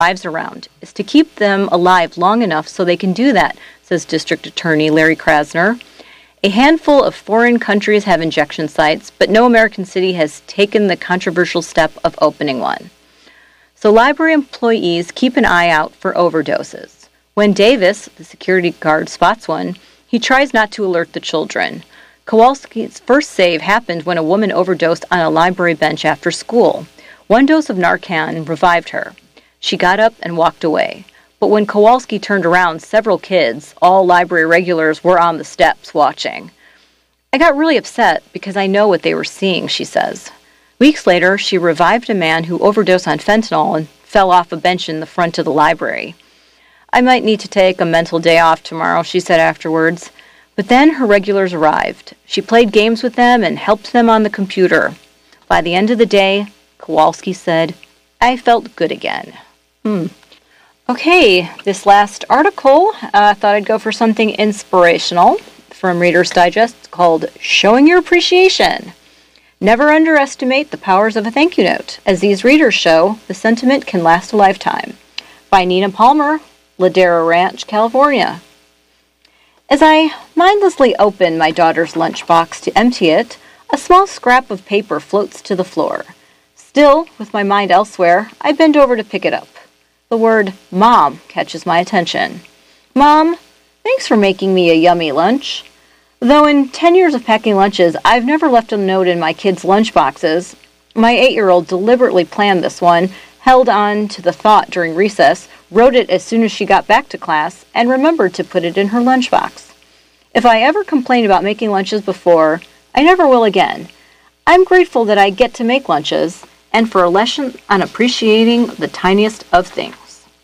lives around is to keep them alive long enough so they can do that, says District Attorney Larry Krasner. A handful of foreign countries have injection sites, but no American city has taken the controversial step of opening one. So library employees keep an eye out for overdoses. When Davis, the security guard, spots one, he tries not to alert the children. Kowalski's first save happened when a woman overdosed on a library bench after school. One dose of Narcan revived her. She got up and walked away. But when Kowalski turned around, several kids, all library regulars, were on the steps watching. I got really upset because I know what they were seeing, she says. Weeks later, she revived a man who overdosed on fentanyl and fell off a bench in the front of the library. I might need to take a mental day off tomorrow, she said afterwards. But then her regulars arrived. She played games with them and helped them on the computer. By the end of the day, Kowalski said, I felt good again. Okay, this last article, I thought I'd go for something inspirational from Reader's Digest called Showing Your Appreciation. Never underestimate the powers of a thank you note. As these readers show, the sentiment can last a lifetime. By Nina Palmer, Ladera Ranch, California. As I mindlessly open my daughter's lunchbox to empty it, a small scrap of paper floats to the floor. Still, with my mind elsewhere, I bend over to pick it up. The word Mom catches my attention. Mom, thanks for making me a yummy lunch. Though in 10 years of packing lunches, I've never left a note in my kids' lunchboxes. My 8-year-old deliberately planned this one, held on to the thought during recess, wrote it as soon as she got back to class, and remembered to put it in her lunchbox. If I ever complained about making lunches before, I never will again. I'm grateful that I get to make lunches, and for a lesson on appreciating the tiniest of things.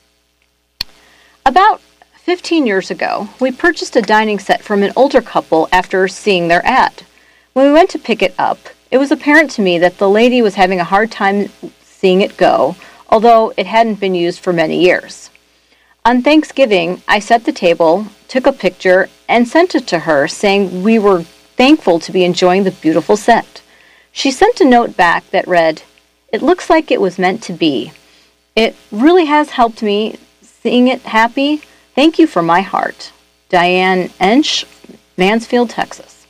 About 15 years ago, we purchased a dining set from an older couple after seeing their ad. When we went to pick it up, it was apparent to me that the lady was having a hard time seeing it go, although it hadn't been used for many years. On Thanksgiving, I set the table, took a picture, and sent it to her, saying we were thankful to be enjoying the beautiful set. She sent a note back that read, "It looks like it was meant to be. It really has helped me seeing it happy. Thank you from my heart. Diane Ensch, Mansfield, Texas."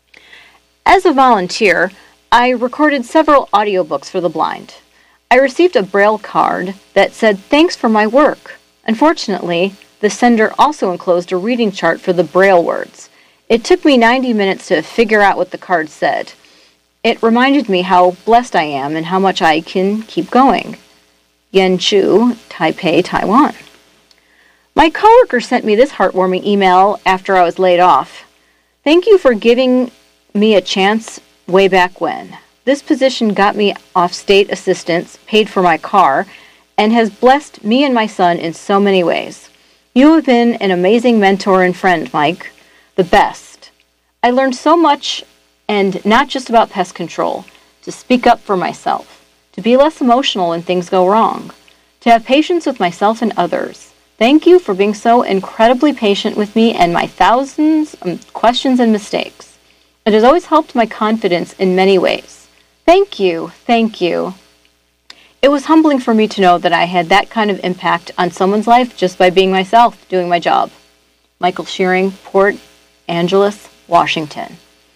As a volunteer, I recorded several audiobooks for the blind. I received a Braille card that said, "Thanks for my work." Unfortunately, the sender also enclosed a reading chart for the Braille words. It took me 90 minutes to figure out what the card said. It reminded me how blessed I am and how much I can keep going. Yen Chu, Taipei, Taiwan. My coworker sent me this heartwarming email after I was laid off. "Thank you for giving me a chance way back when. This position got me off state assistance, paid for my car, and has blessed me and my son in so many ways. You have been an amazing mentor and friend, Mike. The best. I learned so much, and not just about pest control, to speak up for myself, to be less emotional when things go wrong, to have patience with myself and others. Thank you for being so incredibly patient with me and my thousands of questions and mistakes. It has always helped my confidence in many ways. Thank you, thank you." It was humbling for me to know that I had that kind of impact on someone's life just by being myself, doing my job. Michael Shearing, Port Angeles, Washington.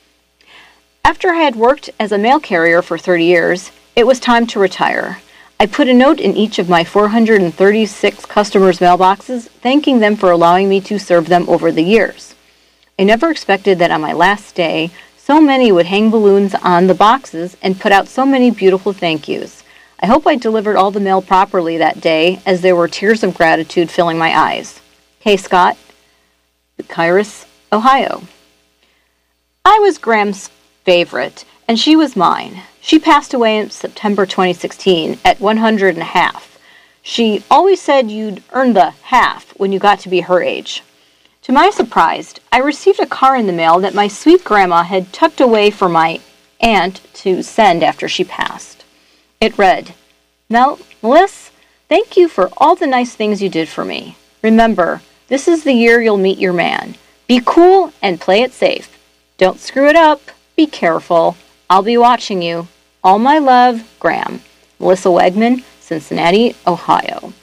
After I had worked as a mail carrier for 30 years, it was time to retire. I put a note in each of my 436 customers' mailboxes, thanking them for allowing me to serve them over the years. I never expected that on my last day, so many would hang balloons on the boxes and put out so many beautiful thank yous. I hope I delivered all the mail properly that day, as there were tears of gratitude filling my eyes. Kay Scott, Kyrus, Ohio. I was Graham's favorite, and she was mine. She passed away in September 2016 at 100 and a half. She always said you'd earn the half when you got to be her age. To my surprise, I received a card in the mail that my sweet grandma had tucked away for my aunt to send after she passed. It read, "Melissa, thank you for all the nice things you did for me. Remember, this is the year you'll meet your man. Be cool and play it safe. Don't screw it up. Be careful. I'll be watching you. All my love, Graham." Melissa Wegman, Cincinnati, Ohio.